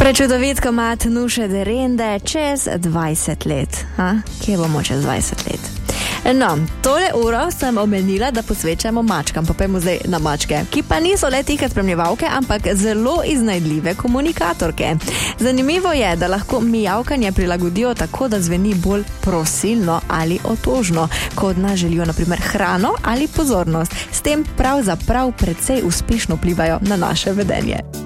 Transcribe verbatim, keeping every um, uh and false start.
Prečudovit komad Nuše Derende čez dvajset let. Ha? Kje bomo čez dvajset let? No, tole uro sem omenila, da posvečamo mačkam, pa pojmo zdaj na mačke, ki pa niso le tihe spremljevalke, ampak zelo iznajdljive komunikatorke. Zanimivo je, da lahko mijavkanje prilagodijo tako, da zveni bolj prosilno ali otožno, ko od nas želijo na primer hrano ali pozornost. S tem pravzaprav precej uspešno vplivajo na naše vedenje.